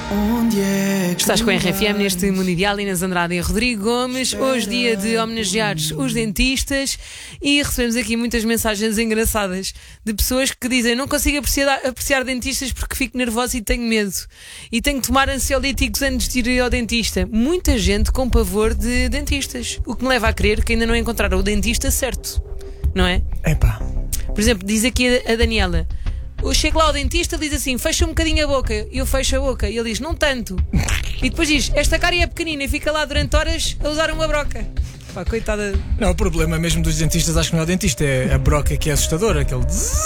Onde é que Estás com a tu RFM vais? neste Mundo Ideal, Inês Andrade e Rodrigo Gomes. Hoje dia de homenagear os dentistas e recebemos aqui muitas mensagens engraçadas de pessoas que dizem: não consigo apreciar dentistas porque fico nervosa e tenho medo e tenho que tomar ansiolíticos antes de ir ao dentista. Muita gente com pavor de dentistas, o que me leva a crer que ainda não encontraram o dentista certo, não é? Epá, Por exemplo, diz aqui a Daniela: eu chego lá ao dentista, ele diz assim: fecha um bocadinho a boca. E eu fecho a boca. E ele diz: não tanto. E depois diz: esta cárie é pequenina. E fica lá durante horas a usar uma broca. Pá, coitada. não, o problema mesmo dos dentistas, acho que não é o dentista, é a broca que é assustadora, aquele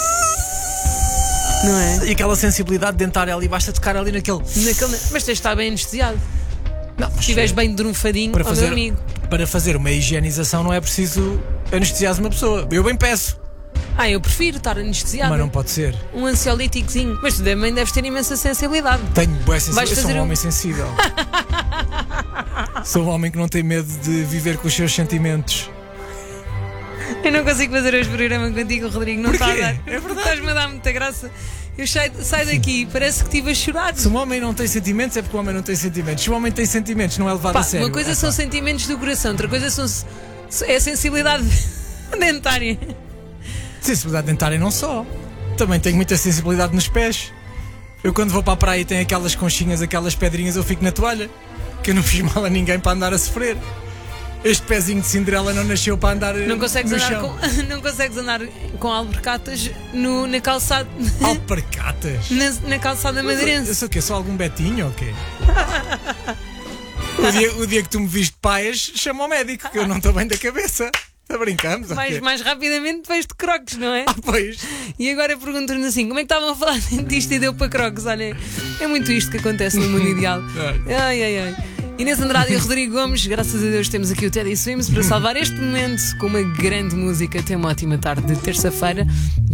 Não é? e aquela sensibilidade dentária ali, basta tocar ali naquele. Mas tens de estar bem anestesiado. Não, mas Se estiveres bem drunfadinho, para ó meu fazer, amigo. para fazer uma higienização não é preciso anestesiar uma pessoa. Eu bem peço, Eu prefiro estar anestesiado. mas não pode ser. Um ansiolíticozinho. Mas tu também deves ter imensa sensibilidade. Tenho boa sensibilidade. Vais Eu sou fazer um um- homem sensível. Sou um homem que não tem medo de viver com os seus sentimentos. Eu não consigo fazer hoje programa contigo, Rodrigo. Não está a Porquê? dar. É verdade. Estás-me a dar muita graça. Eu saio daqui, parece que estive a chorar. Se um homem não tem sentimentos, é porque o homem não tem sentimentos. Se o homem tem sentimentos, não é levado Pá, a sério. uma coisa É são pá. sentimentos do coração, outra coisa é a sensibilidade dentária. Sensibilidade dentária não só. Também tenho muita sensibilidade nos pés. Eu quando vou para a praia e tem aquelas conchinhas, aquelas pedrinhas, eu fico na toalha. Que eu não fiz mal a ninguém para andar a sofrer. Este pezinho de Cinderela não nasceu para andar Não consegues no andar chão. não consegues andar com albercatas na calçada Alpercatas. na calçada Eu madeirense. sou o quê? Sou algum betinho ou quê? O dia que tu me viste paias, chama ao médico, que eu não estou bem da cabeça. Brincamos, ok? Mais rapidamente vais de croques, não é? Pois. E agora perguntas-nos assim: como é que estavam a falar de dentista e deu para croques? Olha, é muito isto que acontece no mundo ideal. Ai. Inês Andrade e Rodrigo Gomes, graças a Deus temos aqui o Teddy Swims para salvar este momento com uma grande música. Tenha uma ótima tarde de terça-feira